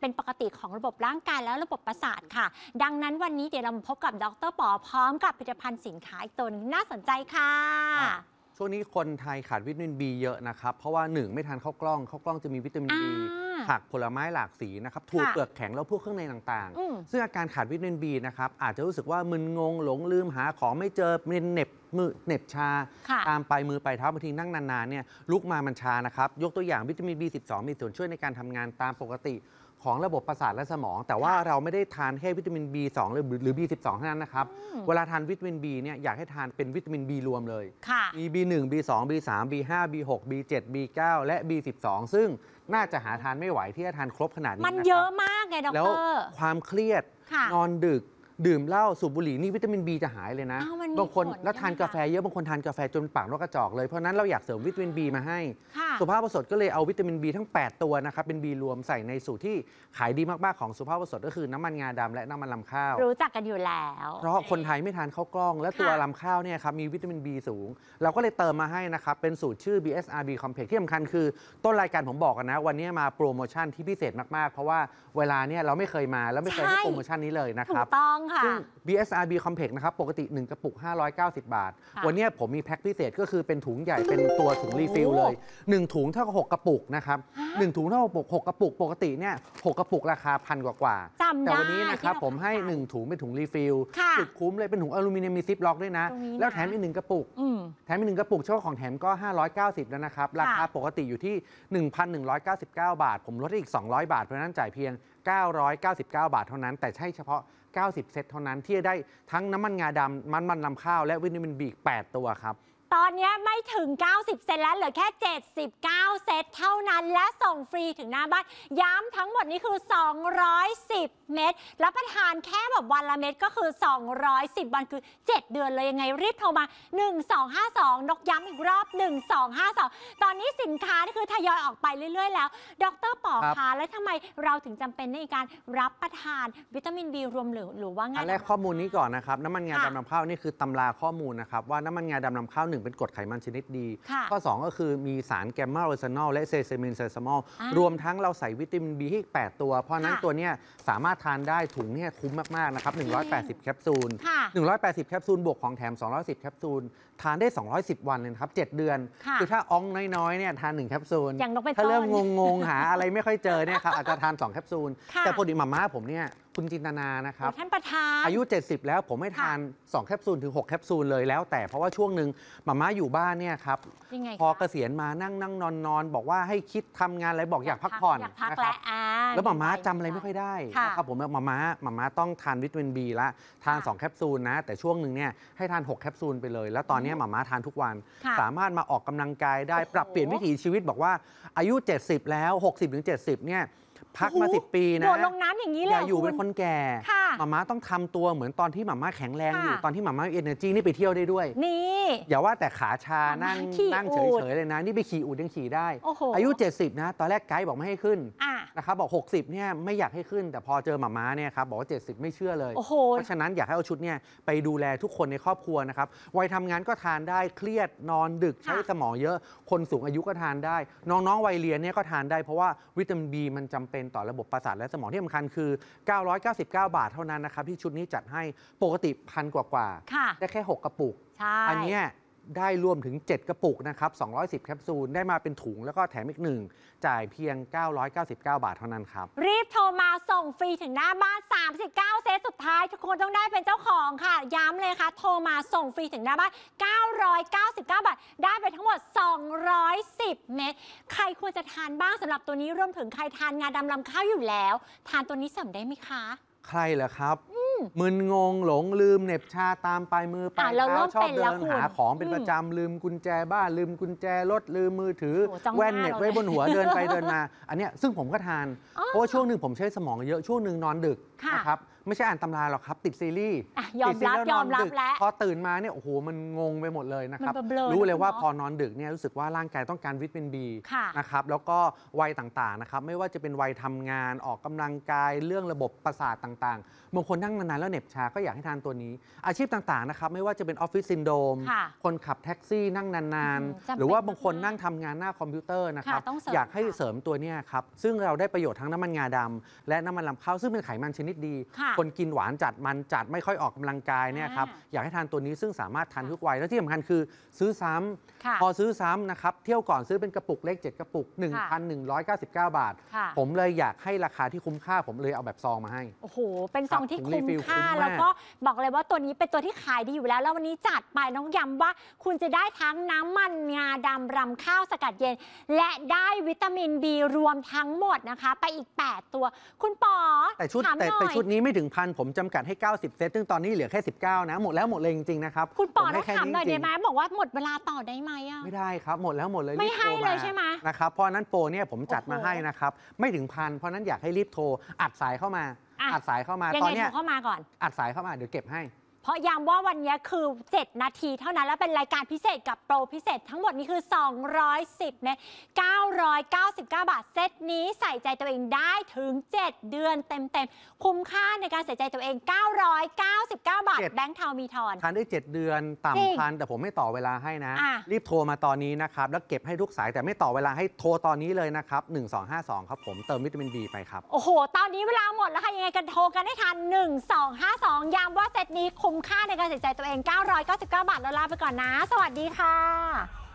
เป็นปกติของระบบร่างกายและระบบประสาทค่ะดังนั้นวันนี้เดี๋ยวเรามาพบกับดร.ป๋อพร้อมกับผลิตภัณฑ์สินค้าอีกตัวนึงน่าสนใจค่ะช่วงนี้คนไทยขาดวิตามิน B เยอะนะครับเพราะว่า1ไม่ทานข้าวกล้องจะมีวิตามิน B ผักผลไม้หลากสีนะครับถั่วเปลือกแข็งแล้วพวกเครื่องในต่างๆซึ่งอาการขาดวิตามิน B นะครับอาจจะรู้สึกว่ามึนงงหลงลืมหาของไม่เจอเป็นเหน็บมือเหน็บชาตามไปมือไปเท้าบางทีนั่งนานๆเนี่ยลุกมามันชานะครับยกตัวอย่างวิตามิน B12 มีส่วนช่วยในการทำงานตามปกติของระบบประสาทและสมองแต่ว่าเราไม่ได้ทานแค่วิตามิน B2 หรือ B12 เท่านั้นนะครับเวลาทานวิตามิน B เนี่ยอยากให้ทานเป็นวิตามิน B รวมเลยมี B1 B2 B3 B5 B6 B7 B9 และ B12 ซึ่งน่าจะหาทานไม่ไหวที่จะทานครบขนาดนี้มันเยอะมากไงดร. แล้วความเครียดนอนดึกดื่มเหล้าสูบบุหรี่นี่วิตามิน B จะหายเลยนะบางคนแล้วทานกาแฟเยอะบางคนทานกาแฟจนปากนกกระจอกเลยเพราะนั้นเราอยากเสริมวิตามิน B มาให้สุภาพบุรุษก็เลยเอาวิตามิน B ทั้ง8ตัวนะครับเป็น B รวมใส่ในสูตรที่ขายดีมากๆของสุภาพบุรุษก็คือน้ำมันงาดำและน้ำมันลำข้าวรู้จักกันอยู่แล้วเพราะคนไทยไม่ทานข้าวกล้องและตัวลำข้าวเนี่ยครับมีวิตามิน B สูงเราก็เลยเติมมาให้นะครับเป็นสูตรชื่อ BSRB Complex ที่สำคัญคือต้นรายการผมบอกกันนะวันนี้มาโปรโมชั่นที่พิเศษมากๆเพราะว่าเวลาเนี่ยเราไม่เคยมาแล้วไม่เคยให้โปรโมชั่นนี้เลยนะครับถูกต้องค่ะ BSRB Complex นะครับปกติ1กระปุก590 บาทวันนี้ผมมีแพ็คพิเศษก็คือเป็นถุงใหญ่เป็นตัวถุงรีฟิลเลย1ถุงเท่ากับ6กระปุกนะครับ1ถุงเท่ากับ6กระปุกปกติเนี่ย6กระปุกราคา1,000 กว่าแต่วันนี้นะครับผมให้1ถุงเป็นถุงรีฟิลสุดคุ้มเลยเป็นถุงอลูมิเนียมมีซิปล็อกด้วยนะแล้วแถมอีก1กระปุกเฉพาะของแถมก็590แล้วนะครับราคาปกติอยู่ที่ 1,199 บาทผมลดอีก200 บาทเพราะฉะนั้นจ่ายเพียง999 บาทเท่านั้นแต่ใช่เฉพาะ90 เซตเท่านั้นที่จะได้ทั้งน้ำมันงาดำมันลำข้าวและวิตามิน B 8 ตัวครับตอนนี้ไม่ถึง90 เซตแล้วเหลือแค่79 เซตเท่านั้นและส่งฟรีถึงหน้าบ้านย้ำทั้งหมดนี้คือ210 เม็ดรับประทานแค่แบบวันละเม็ดก็คือ210 วันคือ7 เดือนเลยยังไงรีบโทรมา1252นกย้ำอีกรอบ1252ตอนนี้สินค้านี่คือทยอยออกไปเรื่อยๆแล้วดร.ป๋อคะแล้วทำไมเราถึงจำเป็นในการรับประทานวิตามิน B รวมหรือว่าไงอันแรกข้อมูลนี้ก่อนนะครับน้ำมันงาดำลำข้าวนี่คือตำราข้อมูลนะครับว่าน้ำมันงาดำลำข้าวเป็นกรดไขมันชนิดดีข้อ2ก็คือมีสารแกมมาโรซานอลและเซซามินเซซามอลรวมทั้งเราใส่วิตามิน B ให้อีก8ตัวเพราะนั้นตัวนี้สามารถทานได้ถุงเนี่ยคุ้มมากๆนะครับ180 แคปซูล180 แคปซูลบวกของแถม210 แคปซูลทานได้210 วันเลยครับ7 เดือนคือถ้าอ้องน้อยๆเนี่ยทาน1 แคปซูลถ้าเริ่มงงหาอะไรไม่ค่อยเจอเนี่ยครับอาจจะทาน2 แคปซูลแต่ปกติม่าผมเนี่ยคุณจินตนานะครับท่านประธานอายุ70แล้วผมไม่ทาน2 แคปซูลถึง6 แคปซูลเลยแล้วแต่เพราะว่าช่วงหนึ่งม่าอยู่บ้านเนี่ยครับพอเกษียณมานั่งนอนบอกว่าให้คิดทำงานอะไรบอกอยากพักผ่อนนะครับแล้วม่าจำอะไรไม่ค่อยได้นะครับผมม่าต้องทานวิตามิน B ละทาน2 แคปซูลนะแต่ช่วงหนึ่งเนี่ยให้ทาน6 แคปซูลไปเลยแล้วตอนนี้ม่าทานทุกวันสามารถมาออกกำลังกายได้ปรับเปลี่ยนวิถีชีวิตบอกว่าอายุ70แล้ว60-70เนี่ยพักมา10 ปีนะลงน้ำอย่างนี้เลยอย่าอยู่เป็นคนแก่ม่าต้องทำตัวเหมือนตอนที่ม่าแข็งแรงอยู่ตอนที่ม่ามี energy นี่ไปเที่ยวได้ด้วยนี่อย่าว่าแต่ขาชานั่งเฉยๆเลยนะนี่ไปขี่อูฐยังขี่ได้อายุ70นะตอนแรกไกด์บอกไม่ให้ขึ้นนะครับบอก60เนี่ยไม่อยากให้ขึ้นแต่พอเจอม่าเนี่ยครับบอกว่า70ไม่เชื่อเลยเพราะฉะนั้นอยากให้เอาชุดเนี่ยไปดูแลทุกคนในครอบครัวนะครับวัยทำงานก็ทานได้เครียดนอนดึกใช้สมองเยอะคนสูงอายุก็ทานได้น้องๆวัยเรียนเนี่ยก็ทานได้เพราะว่าวิตามิน B มันจำเป็นต่อระบบประสาทและสมองที่สำคัญคือ999 บาทเท่านั้นนะครับที่ชุดนี้จัดให้ปกติ1,000 กว่าได้แค่6 กระปุกอันนี้ได้รวมถึง7 กระปุกนะครับ210 แคปซูลได้มาเป็นถุงแล้วก็แถมอีก1จ่ายเพียง999 บาทเท่านั้นครับรีบโทรมาส่งฟรีถึงหน้าบ้าน39 เซตสุดท้ายทุกคนต้องได้เป็นเจ้าของค่ะย้ำเลยค่ะโทรมาส่งฟรีถึงหน้าบ้าน999 บาทได้ไปทั้งหมด210 เม็ดใครควรจะทานบ้างสำหรับตัวนี้รวมถึงใครทานงาดำลำข้าวอยู่แล้วทานตัวนี้เสริมได้ไหมคะใครเหรอครับมึนงงหลงลืมเหน็บชาตามปลายมือปลายเท้าชอบเดินหาของเป็นประจำลืมกุญแจบ้านลืมกุญแจรถลืมมือถือแว่นเน็ตไว้บนหัวเดินไปเดินมาอันนี้ซึ่งผมก็ทานเพราะว่าช่วงหนึ่งผมใช้สมองเยอะช่วงหนึ่งนอนดึกนะครับไม่ใช่อ่านตำราหรอกครับติดซีรีส์ยอมรับแล้วพอตื่นมาเนี่ยโอ้โหมันงงไปหมดเลยนะครับรู้เลยว่าพอนอนดึกเนี่ยรู้สึกว่าร่างกายต้องการวิตามินบีนะครับแล้วก็วัยต่างๆนะครับไม่ว่าจะเป็นวัยทำงานออกกำลังกายเรื่องระบบประสาทต่างๆบางคนนั่งนานๆแล้วเหน็บชาก็อยากให้ทานตัวนี้อาชีพต่างๆนะครับไม่ว่าจะเป็นออฟฟิศซินโดรมคนขับแท็กซี่นั่งนานๆหรือว่าบางคนนั่งทำงานหน้าคอมพิวเตอร์นะครับอยากให้เสริมตัวนี้ครับซึ่งเราได้ประโยชน์ทั้งน้ำมันงาดำและน้ำมันลำข้าวซึ่งเป็นไขมันชนิดดีคนกินหวานจัดมันจัดไม่ค่อยออกกำลังกายเนี่ยครับอยากให้ทานตัวนี้ซึ่งสามารถทานทุกวัยแล้วที่สำคัญคือซื้อซ้ำพอซื้อซ้ำนะครับเที่ยวก่อนซื้อเป็นกระปุกเล็ก7กระปุก 1,199 บาทผมเลยอยากให้ราคาที่คุ้มค่าผมเลยเอาแบบซองมาให้โอ้โหเป็นซองที่คุ้มค่าแล้วก็บอกเลยว่าตัวนี้เป็นตัวที่ขายดีอยู่แล้วแล้ววันนี้จัดไปน้องย้ำว่าคุณจะได้ทั้งน้ำมันงาดำรำข้าวสกัดเย็นและได้วิตามินบีรวมทั้งหมดนะคะไปอีก8ตัวคุณปอแต่ชุดนี้ไม่ถึงพันผมจำกัดให้90เซตซึ่งตอนนี้เหลือแค่19นะหมดแล้วหมดเลยจริงๆนะครับคุณปอต้องถามหน่อยได้ไหมบอกว่าหมดเวลาต่อได้ไหมไม่ได้ครับหมดแล้วหมดเลยไม่ให้เลยใช่ไหมนะครับเพราะนั้นโปรเนี่ยผมจัดมาให้นะครับไม่ถึงพันเพราะนั้นอยากให้รีบโทรอัดสายเข้ามาตอนนี้เข้ามาก่อนอัดสายเข้ามาเดี๋ยวเก็บให้เพราะย้ำว่าวันนี้คือ7นาทีเท่านั้นแล้วเป็นรายการพิเศษกับโปรพิเศษทั้งหมดนี้คือ210เมตร999 บาทเซตนี้ใส่ใจตัวเองได้ถึง7เดือนเต็มๆคุ้มค่าในการใส่ใจตัวเอง999 บาทแบงค์เทามีทอนทานได้7เดือนต่ำพันแต่ผมไม่ต่อเวลาให้นะรีบโทรมาตอนนี้นะครับแล้วเก็บให้ทุกสายแต่ไม่ต่อเวลาให้โทรตอนนี้เลยนะครับ1252ครับผมเติมวิตามินบีไปครับโอ้โหตอนนี้เวลาหมดแล้วค่ะยังไงกันโทรกันให้ทัน1252ย้ำว่าเซตนี้คุ้มค่าในการใส่ใจตัวเอง999 บาทแล้วลาไปก่อนนะสวัสดีค่ะ